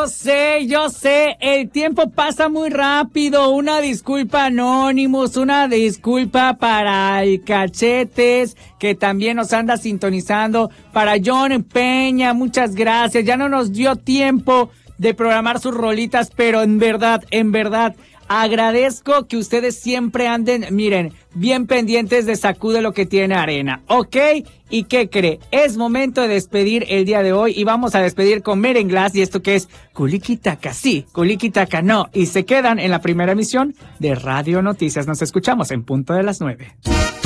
yo sé, el tiempo pasa muy rápido. Una disculpa, Anonymous, una disculpa para el Cachetes, que también nos anda sintonizando, para John Peña, muchas gracias. Ya no nos dio tiempo de programar sus rolitas, pero en verdad, agradezco que ustedes siempre anden, miren, bien pendientes de Sacude lo que tiene arena, ¿ok? ¿Y qué cree? Es momento de despedir el día de hoy y vamos a despedir con Merenglass y esto que es Kulikitaka sí, Kulikitaka no. Y se quedan en la primera emisión de Radio Noticias. Nos escuchamos en punto de las 9.